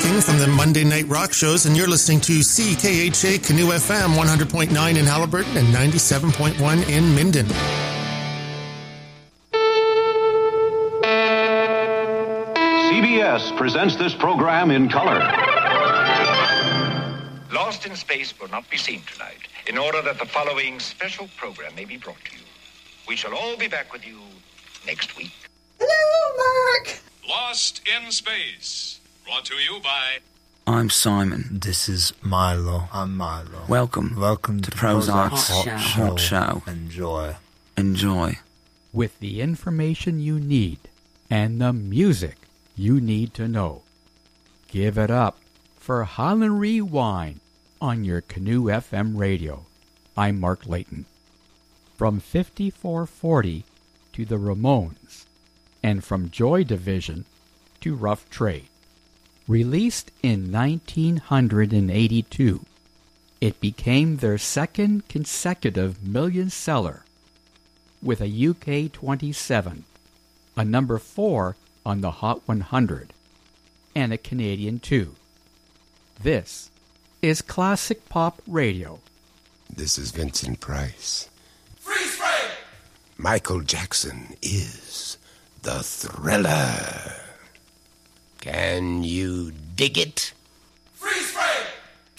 talking from the Monday Night Rock shows, and you're listening to CKHA Canoe FM 100.9 in Haliburton and 97.1 in Minden. CBS presents this program in color. Lost in Space will not be seen tonight, in order that the following special program may be brought to you. We shall all be back with you next week. Hello, Mark! Lost in Space, brought to you by... I'm Simon. This is Milo. I'm Milo. Welcome to Prozac's Hot Show. Enjoy. With the information you need and the music you need to know. Give it up for Highland Rewind on your Canoe FM radio. I'm Mark Layton. From 5440 to the Ramones, and from Joy Division to Rough Trade. Released in 1982, it became their second consecutive million seller, with a UK 27, a number 4 on the Hot 100, and a Canadian 2. This is Classic Pop Radio. This is Vincent Price. Freeze frame! Michael Jackson is the Thriller. Can you dig it?